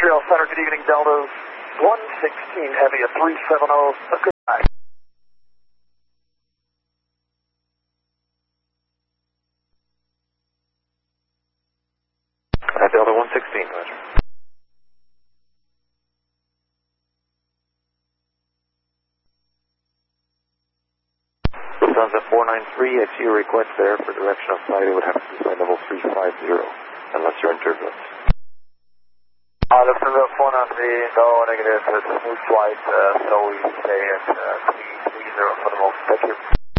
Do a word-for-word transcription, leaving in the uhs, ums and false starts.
Montreal Center, good evening, Delta one sixteen Heavy at three seven zero, good night. Uh, Delta one sixteen, Roger. Lufthansa four nine three, I see your request there for direction of flight. It would have to be flight level three five zero, unless you're in turbulence. Uh, Lufthansa four nine three, no negative, it's a smooth flight, uh, so we stay at uh, three three zero for the moment. Thank you.